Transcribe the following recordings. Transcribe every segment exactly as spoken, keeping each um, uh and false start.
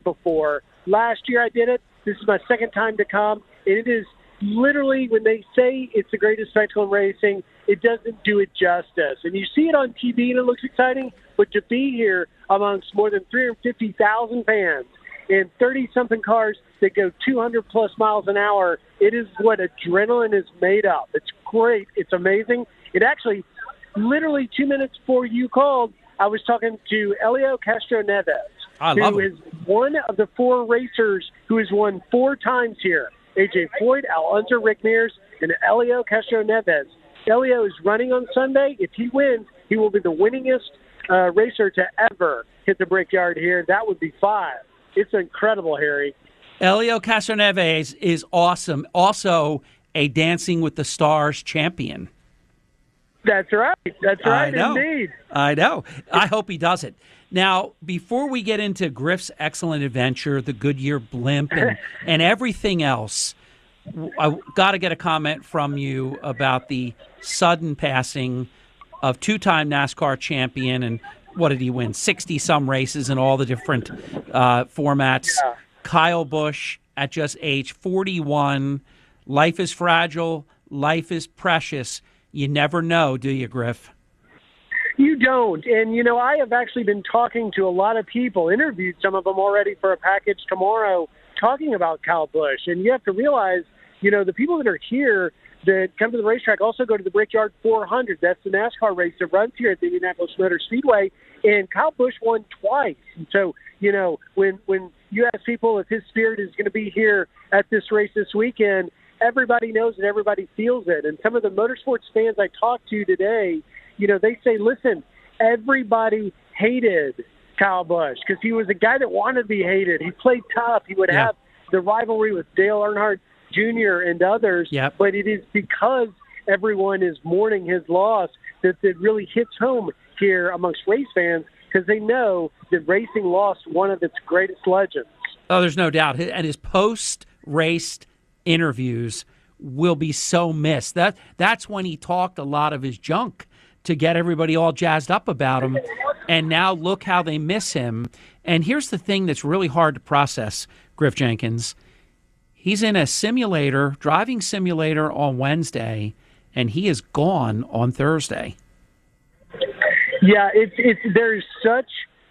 before. Last year I did it. This is my second time to come. And it is literally, when they say it's the greatest spectacle in racing, it doesn't do it justice. And you see it on T V and it looks exciting, but to be here amongst more than three hundred fifty thousand fans and thirty-something cars that go two hundred plus miles an hour, it is what adrenaline is made of. It's great. It's amazing. It actually, literally two minutes before you called, I was talking to Helio Castroneves, I love who him. is one of the four racers who has won four times here. A J Foyt, Al Unser, Rick Mears, and Helio Castroneves. Helio is running on Sunday. If he wins, he will be the winningest uh, racer to ever hit the Brickyard here. That would be five. It's incredible, Harry. Helio Castroneves is awesome. Also a Dancing with the Stars champion. That's right. That's right, I know. indeed. I know. I hope he does it. Now, before we get into Griff's excellent adventure, the Goodyear blimp, and, and everything else, I got to get a comment from you about the sudden passing of two-time NASCAR champion, and what did he win? sixty-some races in all the different uh, formats. Yeah. Kyle Busch at just age forty-one. Life is fragile. Life is precious. You never know, do you, Griff? You don't. And, you know, I have actually been talking to a lot of people, interviewed some of them already for a package tomorrow, talking about Kyle Busch. And you have to realize, you know, the people that are here that come to the racetrack also go to the Brickyard four hundred. That's the NASCAR race that runs here at the Indianapolis Motor Speedway. And Kyle Busch won twice. And so, you know, when, when you ask people if his spirit is going to be here at this race this weekend, everybody knows it, everybody feels it. And some of the motorsports fans I talked to today, you know, they say, listen, everybody hated Kyle Busch because he was a guy that wanted to be hated. He played tough. He would yeah. have the rivalry with Dale Earnhardt Junior and others. Yep. But it is because everyone is mourning his loss that it really hits home here amongst race fans because they know that racing lost one of its greatest legends. Oh, there's no doubt. And his post-race interviews will be so missed. That That's when he talked a lot of his junk to get everybody all jazzed up about him. And now look how they miss him. And here's the thing that's really hard to process, Griff Jenkins. He's in a simulator, driving simulator on Wednesday, and he is gone on Thursday. Yeah, it's it's there's such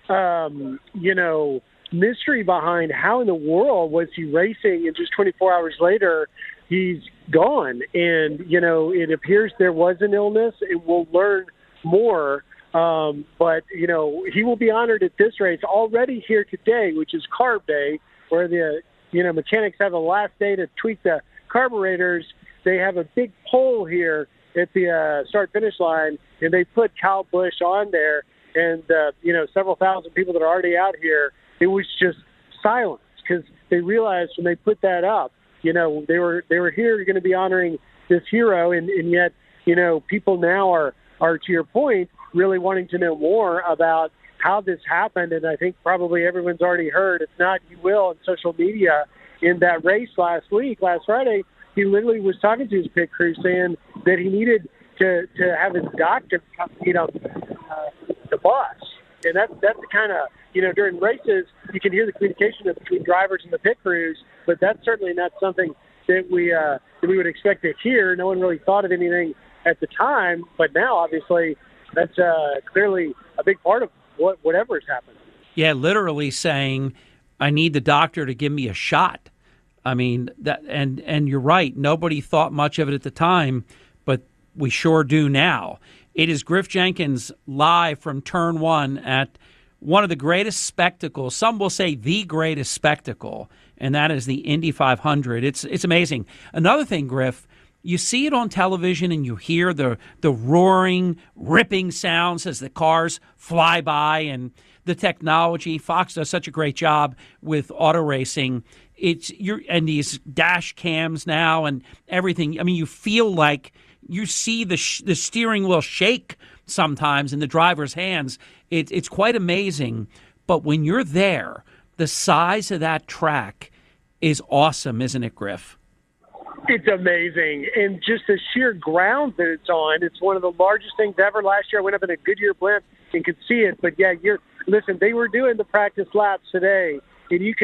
um, you know mystery behind how in the world was he racing, and just twenty-four hours later he's gone. And you know it appears there was an illness, and we'll learn more. Um, but you know he will be honored at this race already here today, which is Carb Day, where the you know mechanics have the last day to tweak the carburetors. They have a big pole here at the uh, start-finish line, and they put Kyle Busch on there, and, uh, you know, several thousand people that are already out here, it was just silence because they realized when they put that up, you know, they were they were here going to be honoring this hero, and, and yet, you know, people now are, are, to your point, really wanting to know more about how this happened, and I think probably everyone's already heard, if not, you will, on social media, in that race last week, last Friday, he literally was talking to his pit crew saying that he needed to, to have his doctor come meet him uh, the bus. And that's, that's the kind of, you know, during races, you can hear the communication between drivers and the pit crews, but that's certainly not something that we, uh, that we would expect to hear. No one really thought of anything at the time, but now, obviously, that's uh, clearly a big part of what, whatever has happened. Yeah, literally saying, I need the doctor to give me a shot. I mean, that, and and you're right. Nobody thought much of it at the time, but we sure do now. It is Griff Jenkins live from Turn One at one of the greatest spectacles. Some will say the greatest spectacle, and that is the Indy five hundred. It's it's amazing. Another thing, Griff, you see it on television and you hear the the roaring, ripping sounds as the cars fly by, and the technology. Fox does such a great job with auto racing. It's you're and these dash cams now and everything. I mean, you feel like you see the sh- the steering wheel shake sometimes in the driver's hands. It, it's quite amazing. But when you're there, the size of that track is awesome, isn't it, Griff? It's amazing. And just the sheer ground that it's on, it's one of the largest things ever. Last year I went up in a Goodyear blimp and could see it. But, yeah, you're listen, they were doing the practice laps today, and you can